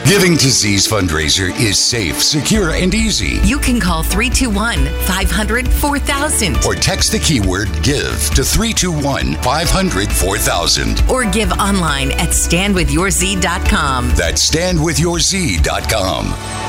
Giving to Z's fundraiser is safe, secure, and easy. You can call 321-500-4000. Or text the keyword GIVE to 321-500-4000. Or give online at standwithyourz.com. That's standwithyourz.com.